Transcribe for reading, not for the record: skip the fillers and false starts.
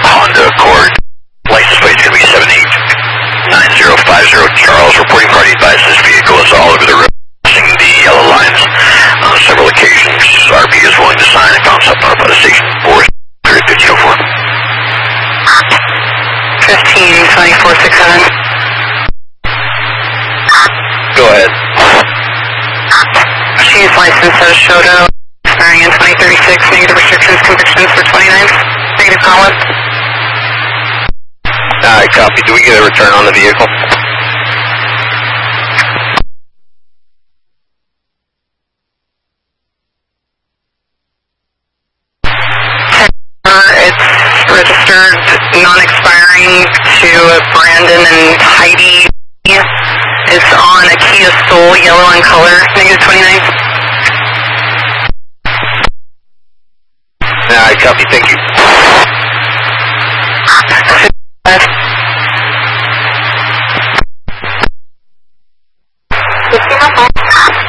Honda Accord. License plate is going to be 789050. Charles, reporting party advised this vehicle is all over the road, crossing the yellow lines on several occasions. RP is willing to sign and found something up at the station 41504. 152467. Go ahead. She's licensed as Shoto, expiring in 2036. Negative restrictions, convictions for 29. Negative conduct. Alright, copy. Do we get a return on the vehicle? It's registered non-expiring to Brandon and Heidi. It's on a Kia Soul, yellow in color, negative 29. Alright, copy. Thank you.